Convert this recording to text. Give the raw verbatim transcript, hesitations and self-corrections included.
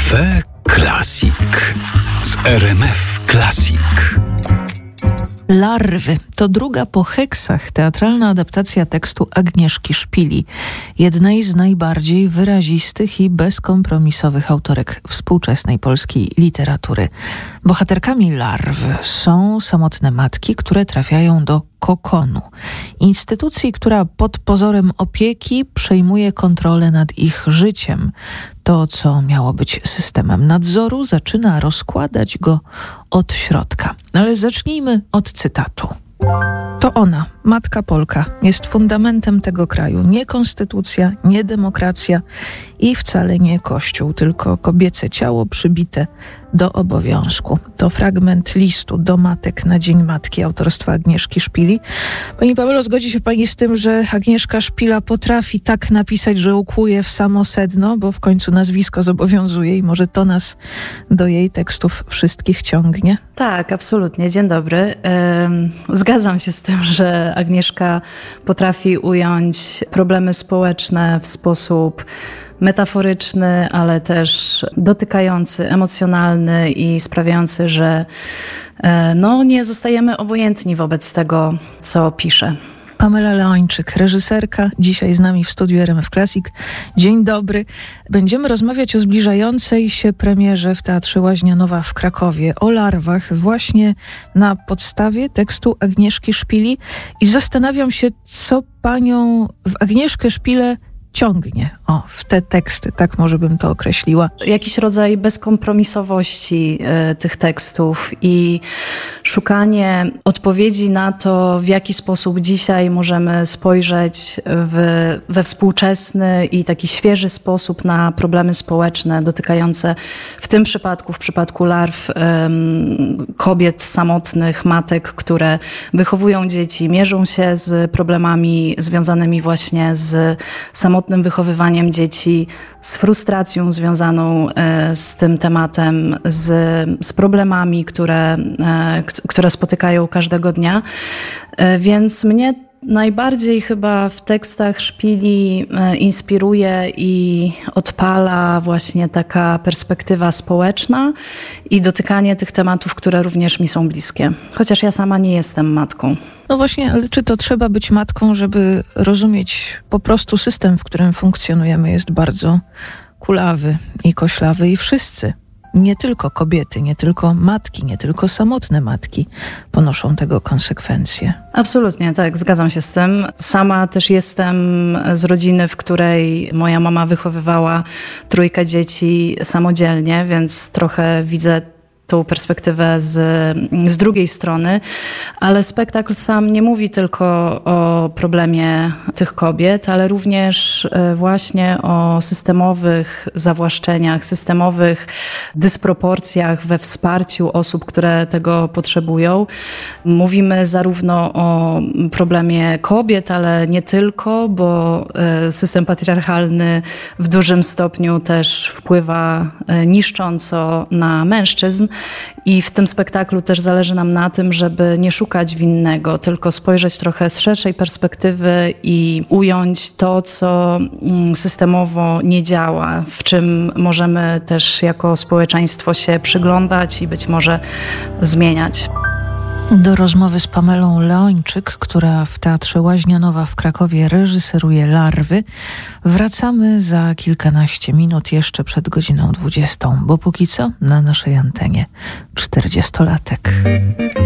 Cafe Classic z R M F Classic. Larwy to druga po heksach teatralna adaptacja tekstu Agnieszki Szpili, jednej z najbardziej wyrazistych i bezkompromisowych autorek współczesnej polskiej literatury. Bohaterkami Larw są samotne matki, które trafiają do kokonu, instytucji, która pod pozorem opieki przejmuje kontrolę nad ich życiem. To, co miało być systemem nadzoru, zaczyna rozkładać go od środka. Ale zacznijmy od cytatu. To ona, matka Polka, jest fundamentem tego kraju. Nie konstytucja, nie demokracja i wcale nie kościół, tylko kobiece ciało przybite do obowiązku. To fragment listu do matek na Dzień Matki autorstwa Agnieszki Szpili. Pani Pawelo, zgodzi się pani z tym, że Agnieszka Szpila potrafi tak napisać, że ukłuje w samo sedno, bo w końcu nazwisko zobowiązuje i może to nas do jej tekstów wszystkich ciągnie? Tak, absolutnie. Dzień dobry. Zgadzam się z tym, że Agnieszka potrafi ująć problemy społeczne w sposób metaforyczny, ale też dotykający, emocjonalny i sprawiający, że no, nie zostajemy obojętni wobec tego, co pisze. Pamela Leończyk, reżyserka, dzisiaj z nami w studiu R M F Classic. Dzień dobry. Będziemy rozmawiać o zbliżającej się premierze w Teatrze Łaźnia Nowa w Krakowie, o larwach, właśnie na podstawie tekstu Agnieszki Szpili. I zastanawiam się, co panią w Agnieszkę Szpilę ciągnie, o, w te teksty, tak może bym to określiła. Jakiś rodzaj bezkompromisowości y, tych tekstów i szukanie odpowiedzi na to, w jaki sposób dzisiaj możemy spojrzeć w, we współczesny i taki świeży sposób na problemy społeczne dotykające w tym przypadku, w przypadku larw, y, kobiet samotnych, matek, które wychowują dzieci, mierzą się z problemami związanymi właśnie z samotnym wychowywaniem dzieci, z frustracją związaną z tym tematem, z, z problemami, które, które spotykają każdego dnia. Więc mnie najbardziej chyba w tekstach Szpili inspiruje i odpala właśnie taka perspektywa społeczna i dotykanie tych tematów, które również mi są bliskie. Chociaż ja sama nie jestem matką. No właśnie, ale czy to trzeba być matką, żeby rozumieć po prostu system, w którym funkcjonujemy, jest bardzo kulawy i koślawy i wszyscy, nie tylko kobiety, nie tylko matki, nie tylko samotne matki ponoszą tego konsekwencje. Absolutnie, tak, zgadzam się z tym. Sama też jestem z rodziny, w której moja mama wychowywała trójkę dzieci samodzielnie, więc trochę widzę tą perspektywę z, z drugiej strony, ale spektakl sam nie mówi tylko o problemie tych kobiet, ale również właśnie o systemowych zawłaszczeniach, systemowych dysproporcjach we wsparciu osób, które tego potrzebują. Mówimy zarówno o problemie kobiet, ale nie tylko, bo system patriarchalny w dużym stopniu też wpływa niszcząco na mężczyzn. I w tym spektaklu też zależy nam na tym, żeby nie szukać winnego, tylko spojrzeć trochę z szerszej perspektywy i ująć to, co systemowo nie działa, w czym możemy też jako społeczeństwo się przyglądać i być może zmieniać. Do rozmowy z Pamelą Leończyk, która w Teatrze Łaźnia Nowa w Krakowie reżyseruje Larwy, wracamy za kilkanaście minut jeszcze przed godziną dwudziestą, bo póki co na naszej antenie czterdziestolatek.